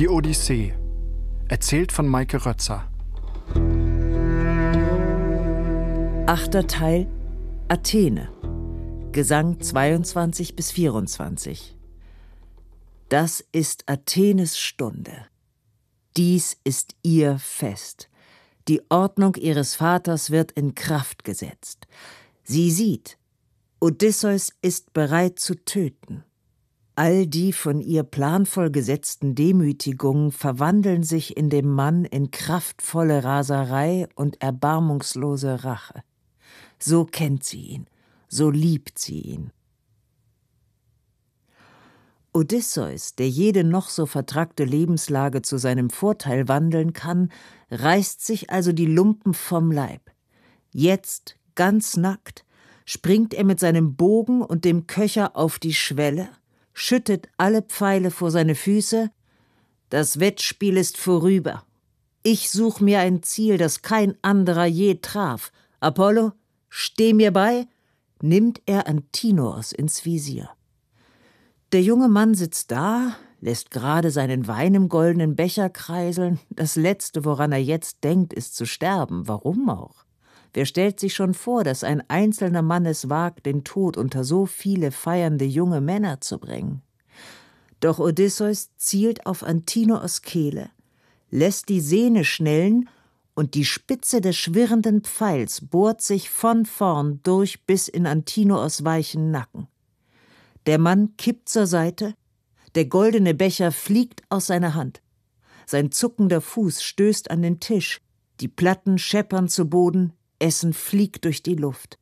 Die Odyssee. Erzählt von Maike Rötzer. 8. Teil. Athene. Gesang 22 bis 24. Das ist Athenes Stunde. Dies ist ihr Fest. Die Ordnung ihres Vaters wird in Kraft gesetzt. Sie sieht, Odysseus ist bereit zu töten. All die von ihr planvoll gesetzten Demütigungen verwandeln sich in dem Mann in kraftvolle Raserei und erbarmungslose Rache. So kennt sie ihn, so liebt sie ihn. Odysseus, der jede noch so vertrackte Lebenslage zu seinem Vorteil wandeln kann, reißt sich also die Lumpen vom Leib. Jetzt, ganz nackt, springt er mit seinem Bogen und dem Köcher auf die Schwelle, schüttet alle Pfeile vor seine Füße. Das Wettspiel ist vorüber. Ich such mir ein Ziel, das kein anderer je traf. Apollo, steh mir bei, nimmt er Antinoos ins Visier. Der junge Mann sitzt da, lässt gerade seinen Wein im goldenen Becher kreiseln. Das Letzte, woran er jetzt denkt, ist zu sterben. Warum auch? Wer stellt sich schon vor, dass ein einzelner Mann es wagt, den Tod unter so viele feiernde junge Männer zu bringen? Doch Odysseus zielt auf Antinoos Kehle, lässt die Sehne schnellen und die Spitze des schwirrenden Pfeils bohrt sich von vorn durch bis in Antinoos weichen Nacken. Der Mann kippt zur Seite, der goldene Becher fliegt aus seiner Hand. Sein zuckender Fuß stößt an den Tisch, die Platten scheppern zu Boden, Essen fliegt durch die Luft.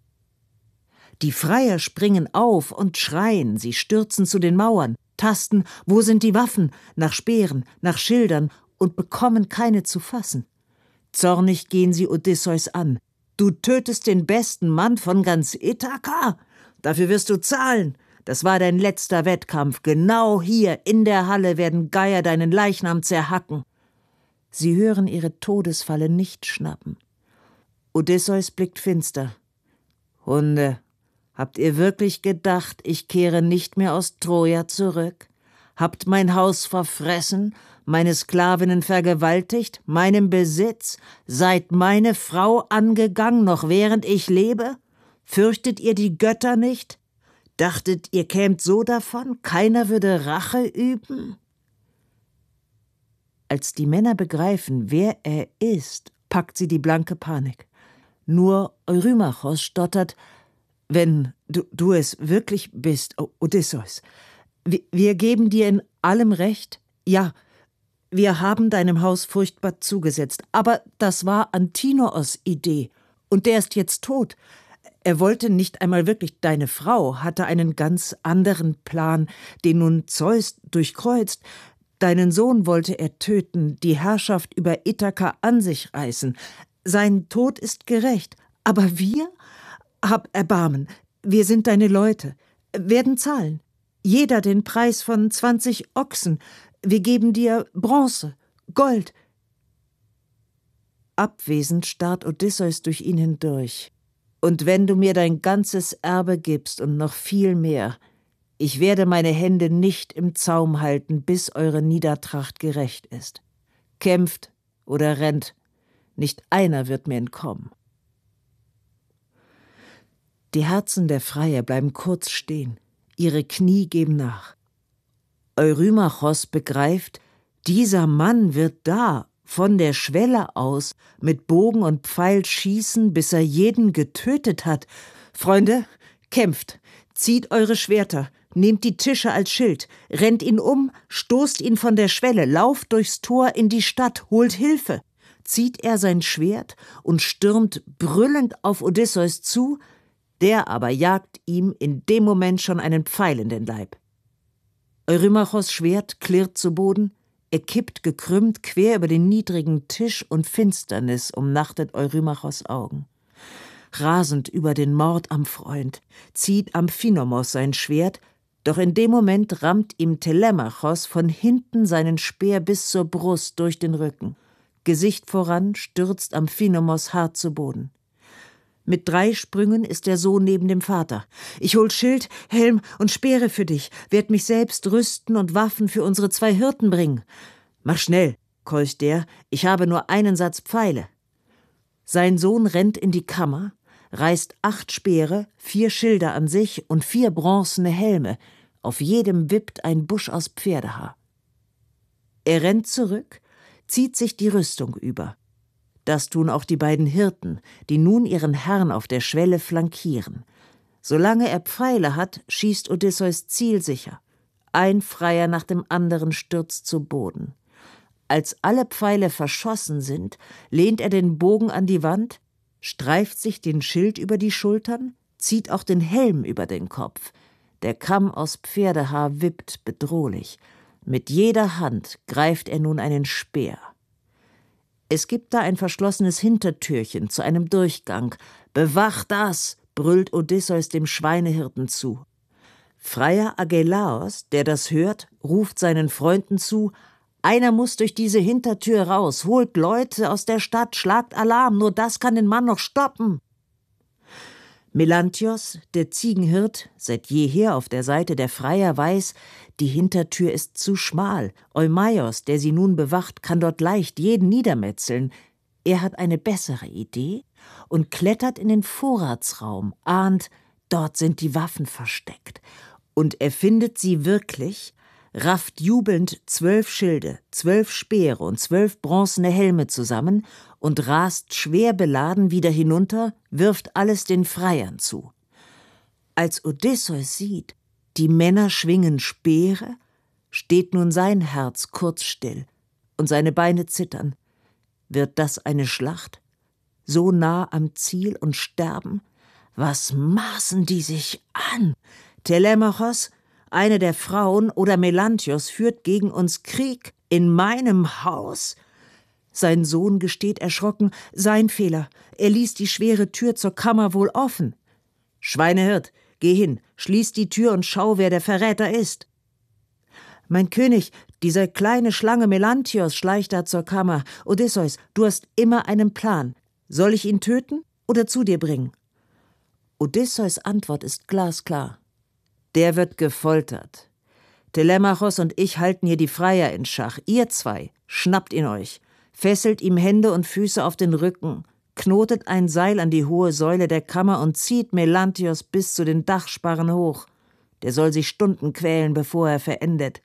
Die Freier springen auf und schreien, sie stürzen zu den Mauern, tasten, wo sind die Waffen, nach Speeren, nach Schildern und bekommen keine zu fassen. Zornig gehen sie Odysseus an. Du tötest den besten Mann von ganz Ithaka? Dafür wirst du zahlen. Das war dein letzter Wettkampf. Genau hier in der Halle werden Geier deinen Leichnam zerhacken. Sie hören ihre Todesfalle nicht schnappen. Odysseus blickt finster. Hunde, habt ihr wirklich gedacht, ich kehre nicht mehr aus Troja zurück? Habt mein Haus verfressen, meine Sklavinnen vergewaltigt, meinen Besitz? Seid meine Frau angegangen, noch während ich lebe? Fürchtet ihr die Götter nicht? Dachtet, ihr kämt so davon, keiner würde Rache üben? Als die Männer begreifen, wer er ist, packt sie die blanke Panik. Nur Eurymachos stottert, wenn du es wirklich bist, Odysseus. Wir geben dir in allem Recht. Ja, wir haben deinem Haus furchtbar zugesetzt, aber das war Antinoos Idee und der ist jetzt tot. Er wollte nicht einmal wirklich deine Frau, hatte einen ganz anderen Plan, den nun Zeus durchkreuzt. Deinen Sohn wollte er töten, die Herrschaft über Ithaka an sich reißen. Sein Tod ist gerecht, aber wir? Hab Erbarmen, wir sind deine Leute, werden zahlen. Jeder den Preis von 20 Ochsen. Wir geben dir Bronze, Gold. Abwesend starrt Odysseus durch ihn hindurch. Und wenn du mir dein ganzes Erbe gibst und noch viel mehr, ich werde meine Hände nicht im Zaum halten, bis eure Niedertracht gerecht ist. Kämpft oder rennt, nicht einer wird mir entkommen. Die Herzen der Freier bleiben kurz stehen, ihre Knie geben nach. Eurymachos begreift, dieser Mann wird da, von der Schwelle aus, mit Bogen und Pfeil schießen, bis er jeden getötet hat. Freunde, kämpft, zieht eure Schwerter, nehmt die Tische als Schild, rennt ihn um, stoßt ihn von der Schwelle, lauft durchs Tor in die Stadt, holt Hilfe. Zieht er sein Schwert und stürmt brüllend auf Odysseus zu, der aber jagt ihm in dem Moment schon einen Pfeil in den Leib. Eurymachos Schwert klirrt zu Boden, er kippt gekrümmt quer über den niedrigen Tisch und Finsternis umnachtet Eurymachos Augen. Rasend über den Mord am Freund zieht Amphinomos sein Schwert, doch in dem Moment rammt ihm Telemachos von hinten seinen Speer bis zur Brust durch den Rücken. Gesicht voran stürzt Amphinomos hart zu Boden. Mit 3 Sprüngen ist der Sohn neben dem Vater. Ich hol Schild, Helm und Speere für dich, werd mich selbst rüsten und Waffen für unsere 2 Hirten bringen. »Mach schnell«, keucht der, »ich habe nur einen Satz Pfeile.« Sein Sohn rennt in die Kammer, reißt 8 Speere, 4 Schilde an sich und 4 bronzene Helme, auf jedem wippt ein Busch aus Pferdehaar. Er rennt zurück, zieht sich die Rüstung über. Das tun auch die beiden Hirten, die nun ihren Herrn auf der Schwelle flankieren. Solange er Pfeile hat, schießt Odysseus zielsicher. Ein Freier nach dem anderen stürzt zu Boden. Als alle Pfeile verschossen sind, lehnt er den Bogen an die Wand, streift sich den Schild über die Schultern, zieht auch den Helm über den Kopf. Der Kamm aus Pferdehaar wippt bedrohlich. Mit jeder Hand greift er nun einen Speer. Es gibt da ein verschlossenes Hintertürchen zu einem Durchgang. »Bewacht das«, brüllt Odysseus dem Schweinehirten zu. Freier Agelaos, der das hört, ruft seinen Freunden zu: »Einer muss durch diese Hintertür raus, holt Leute aus der Stadt, schlagt Alarm, nur das kann den Mann noch stoppen.« Melanthios, der Ziegenhirt, seit jeher auf der Seite der Freier, weiß, die Hintertür ist zu schmal. Eumaios, der sie nun bewacht, kann dort leicht jeden niedermetzeln. Er hat eine bessere Idee und klettert in den Vorratsraum, ahnt, dort sind die Waffen versteckt. Und er findet sie wirklich, rafft jubelnd 12 Schilde, 12 Speere und 12 bronzene Helme zusammen und rast schwer beladen wieder hinunter, wirft alles den Freiern zu. Als Odysseus sieht, die Männer schwingen Speere, steht nun sein Herz kurz still und seine Beine zittern. Wird das eine Schlacht? So nah am Ziel und sterben? Was maßen die sich an? Telemachos, eine der Frauen, oder Melanthios führt gegen uns Krieg in meinem Haus? Sein Sohn gesteht erschrocken, sein Fehler, er ließ die schwere Tür zur Kammer wohl offen. »Schweinehirt, geh hin, schließ die Tür und schau, wer der Verräter ist.« »Mein König, diese kleine Schlange Melanthios schleicht da zur Kammer. Odysseus, du hast immer einen Plan. Soll ich ihn töten oder zu dir bringen?« Odysseus' Antwort ist glasklar. Der wird gefoltert. Telemachos und ich halten hier die Freier in Schach. Ihr 2, schnappt ihn euch, fesselt ihm Hände und Füße auf den Rücken, knotet ein Seil an die hohe Säule der Kammer und zieht Melanthios bis zu den Dachsparren hoch. Der soll sich Stunden quälen, bevor er verendet.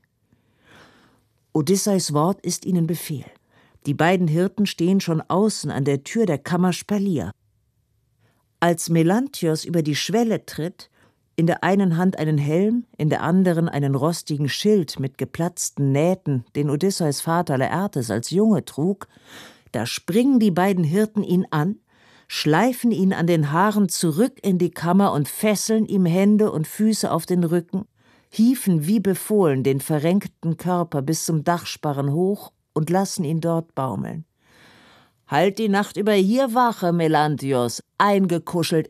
Odysseus' Wort ist ihnen Befehl. Die beiden Hirten stehen schon außen an der Tür der Kammer Spalier. Als Melanthios über die Schwelle tritt, in der einen Hand einen Helm, in der anderen einen rostigen Schild mit geplatzten Nähten, den Odysseus Vater Laertes als Junge trug, da springen die beiden Hirten ihn an, schleifen ihn an den Haaren zurück in die Kammer und fesseln ihm Hände und Füße auf den Rücken, hieven wie befohlen den verrenkten Körper bis zum Dachsparren hoch und lassen ihn dort baumeln. »Halt die Nacht über hier Wache, Melanthios, eingekuschelt